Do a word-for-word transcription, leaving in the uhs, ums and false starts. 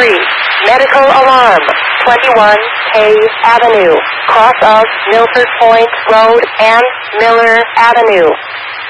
three. Medical alarm. twenty-one K Avenue. Cross of Milford Point Road and Miller Avenue.